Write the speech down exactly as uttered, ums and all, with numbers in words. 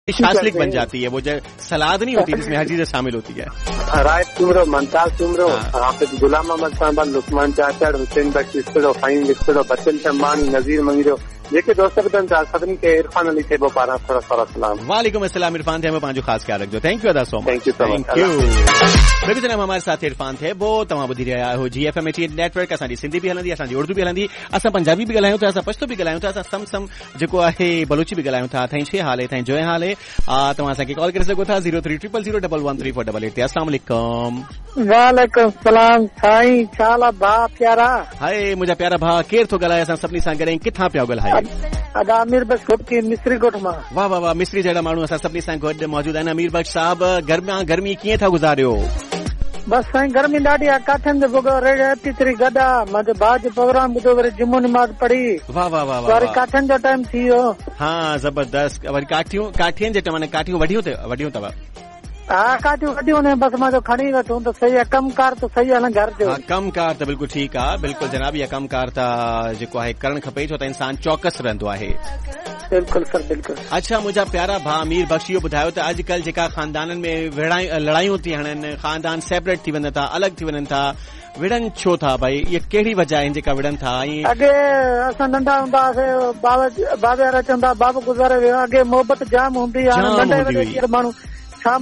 शासलिक बन जाती है, वो जो सलाद नहीं होती जिसमें हर चीजें शामिल होती है। राय तुमरो, मंताज तुमरो, हाफिज गुलाम मोहम्मद साहब, लुकमान चाचड़, हुसैन बख्श लिखो, फाइन लिखो, बच्चन शम्मानी, नजीर मंगिरो, जेके दोस्त सभिनी खे इरफान अली थे पारां थोड़ा थोड़ा सलाम। वालेकुम अस्सलाम इरफान थे, हमें पंहिंजो ख़ासि ख्याल रखिजो। थैंक यू अदा so much. Thank you so much. Thank U. Baby जनाब हमारे साथ इरफान थे, वो तव्हां ॿुधी रहिया आहियो जी एफ एम एटी नेटवर्क। असांजी सिंधी बि हलंदी, असांजी उर्दू बि हलंदी, असां पंजाबी बि ॻाल्हायूं था, असां पश्तो बि ॻाल्हायूं था, असां सम सम जेको आहे बलूची बि ॻाल्हायूं था। अथई छह हाल आहे, अथई जो हाल आहे। तव्हां असांखे कॉल करे सघो था zero three triple zero double one three four double eight ते। अस्सलाम वालेकुम। वालेकुम सलाम साईं, छाला भाउ प्यारा। हाय मुंहिंजा प्यारा भाउ, केरु थो ॻाल्हाए? असां सभिनी सां गॾु किथां पिया ॻाल्हायो? अदा अमीर बख्श गुप्ती मिस्री ॻोठ मां। वाह वाह वाह, मिस्री जहिड़ा माण्हू असां सभिनी सां गॾु मौजूद आहिनि। अमीर बख्श साहब, गर्मी गर्मी कीअं था गुज़ारियो? बस साईं गर्मी ॾाढी आहे, काठियुनि जो भुॻो रेड़े अती तरी गॾा। मुंहिंजे भाउ जो प्रोग्राम ॿुधो, वरी जुमो नमाज़ पढ़ी, वाह वाह वाह, वरी काठियुनि जो टाइम थी वियो। हा ज़बरदस्त। वरी काठियूं काठियुनि जे टाइम काठियूं वॾियूं वॾियूं अथव? हा काठियूं वॾियूं न, बसि मां जो खणी वठूं त सही आहे, कमकार त सही आहे न घर जो। हा कमकार त बिल्कुलु ठीकु आहे, बिल्कुलु जनाब, इहा कमकार त जेको आहे करणु खपे, छो त इंसान चौकस रहंदो आहे। बिल्कुलु सर बिल्कुलु। अच्छा मुंहिंजा प्यारा भाउ अमीर बख्श, इहो ॿुधायो त अॼुकल्ह जेका ख़ानदाननि में विड़ाई लड़ायूं थी हणनि, ख़ानदान सेपरेट थी वञनि था, अलॻि थी वञनि था, विड़नि छो था भई? इहे कहिड़ी वजह आहिनि जेका विड़नि था? अॻे असां नंढा हूंदा हुआसीं, बाबे वारा चवंदा बाबा गुज़ारे वियो, अॻे मोहबत जाम हूंदी, हाणे नंढे वॾे माण्हू